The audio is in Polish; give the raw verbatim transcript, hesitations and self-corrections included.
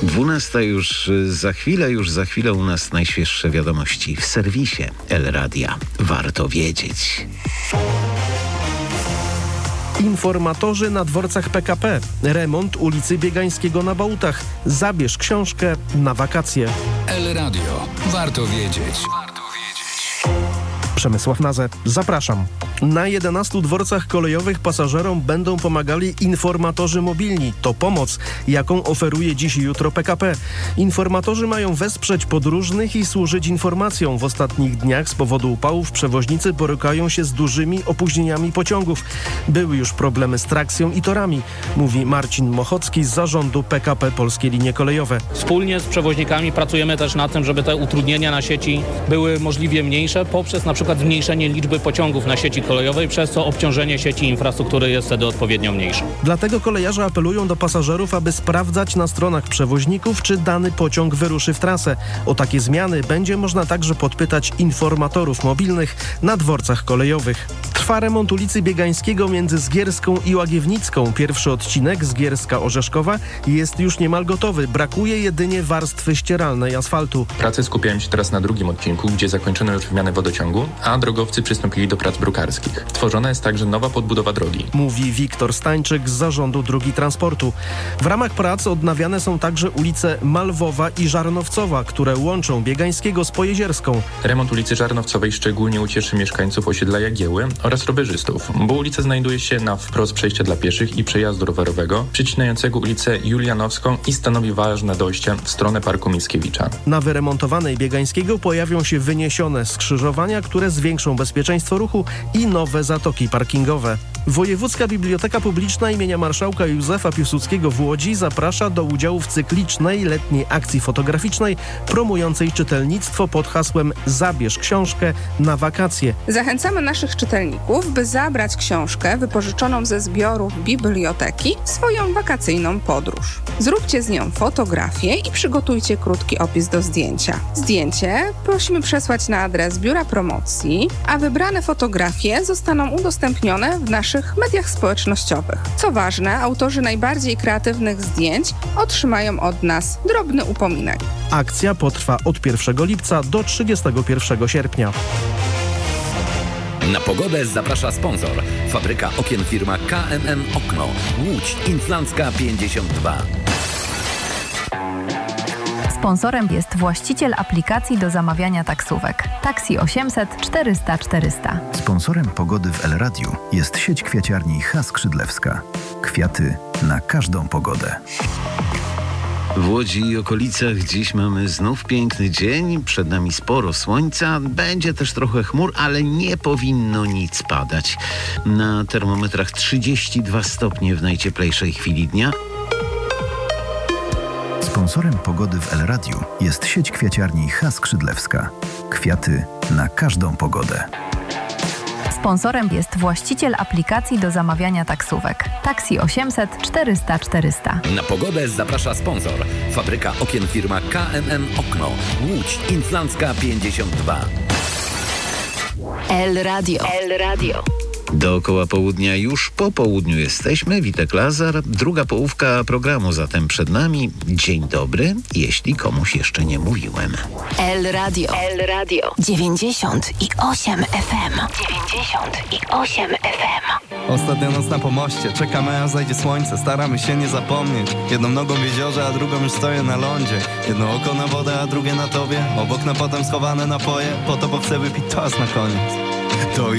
dwunasta już za chwilę, już za chwilę u nas najświeższe wiadomości w serwisie El Radia. Warto wiedzieć. Informatorzy na dworcach P K P. Remont ulicy Biegańskiego na Bałutach. Zabierz książkę na wakacje. El Radio. Warto wiedzieć. Przemysław Nazę. Zapraszam. Na jedenastu dworcach kolejowych pasażerom będą pomagali informatorzy mobilni. To pomoc, jaką oferuje dziś i jutro P K P. Informatorzy mają wesprzeć podróżnych i służyć informacjom. W ostatnich dniach z powodu upałów przewoźnicy borykają się z dużymi opóźnieniami pociągów. Były już problemy z trakcją i torami, mówi Marcin Mochocki z zarządu P K P Polskie Linie Kolejowe. Wspólnie z przewoźnikami pracujemy też nad tym, żeby te utrudnienia na sieci były możliwie mniejsze poprzez na przykład zmniejszenie liczby pociągów na sieci kolejowej, przez co obciążenie sieci infrastruktury jest wtedy odpowiednio mniejsze. Dlatego kolejarze apelują do pasażerów, aby sprawdzać na stronach przewoźników, czy dany pociąg wyruszy w trasę. O takie zmiany będzie można także podpytać informatorów mobilnych na dworcach kolejowych. Trwa remont ulicy Biegańskiego między Zgierską i Łagiewnicką. Pierwszy odcinek Zgierska-Orzeszkowa jest już niemal gotowy. Brakuje jedynie warstwy ścieralnej asfaltu. Prace skupiają się teraz na drugim odcinku, gdzie zakończono już wymianę wodociągu, a drogowcy przystąpili do prac brukarskich. Tworzona jest także nowa podbudowa drogi. Mówi Wiktor Stańczyk z zarządu Dróg Transportu. W ramach prac odnawiane są także ulice Malwowa i Żarnowcowa, które łączą Biegańskiego z Pojezierską. Remont ulicy Żarnowcowej szczególnie ucieszy mieszkańców osiedla Jagieły oraz rowerzystów, bo ulica znajduje się na wprost przejścia dla pieszych i przejazdu rowerowego, przecinającego ulicę Julianowską i stanowi ważne dojście w stronę Parku Mickiewicza. Na wyremontowanej Biegańskiego pojawią się wyniesione skrzyżowania, które zwiększą bezpieczeństwo ruchu i nowe zatoki parkingowe. Wojewódzka Biblioteka Publiczna imienia Marszałka Józefa Piłsudskiego w Łodzi zaprasza do udziału w cyklicznej letniej akcji fotograficznej promującej czytelnictwo pod hasłem Zabierz książkę na wakacje. Zachęcamy naszych czytelników, by zabrać książkę wypożyczoną ze zbiorów biblioteki w swoją wakacyjną podróż. Zróbcie z nią fotografię i przygotujcie krótki opis do zdjęcia. Zdjęcie prosimy przesłać na adres Biura Promocji, a wybrane fotografie zostaną udostępnione w naszych mediach społecznościowych. Co ważne, autorzy najbardziej kreatywnych zdjęć otrzymają od nas drobny upominek. Akcja potrwa od pierwszego lipca do trzydziestego pierwszego sierpnia. Na pogodę zaprasza sponsor. Fabryka okien firma K M M Okno. Łódź Inflancka pięćdziesiąt dwa. Sponsorem jest właściciel aplikacji do zamawiania taksówek. Taksi osiemset czterysta czterysta. Sponsorem pogody w El Radiu jest sieć kwiaciarni H. Skrzydlewska. Kwiaty na każdą pogodę. W Łodzi i okolicach dziś mamy znów piękny dzień, przed nami sporo słońca, będzie też trochę chmur, ale nie powinno nic padać. Na termometrach trzydzieści dwa stopnie w najcieplejszej chwili dnia. Sponsorem pogody w El Radiu jest sieć kwiaciarni H. Skrzydlewska. Kwiaty na każdą pogodę. Sponsorem jest właściciel aplikacji do zamawiania taksówek. Taksi osiemset czterysta czterysta. Na pogodę zaprasza sponsor. Fabryka okien firma K M M Okno. Łódź Inflancka pięćdziesiąt dwa. El Radio. El Radio. Dookoła południa już po południu jesteśmy. Witek Lazar, druga połówka programu zatem przed nami. Dzień dobry, jeśli komuś jeszcze nie mówiłem. El Radio. El Radio. dziewięćdziesiąt osiem F M. dziewięćdziesiąt osiem F M. Ostatnia noc na pomoście. Czekamy aż zajdzie słońce. Staramy się nie zapomnieć. Jedną nogą w jeziorze, a drugą już stoję na lądzie. Jedno oko na wodę, a drugie na tobie. Obok na potem schowane napoje. Po to, bo chcę wypić toast na koniec. To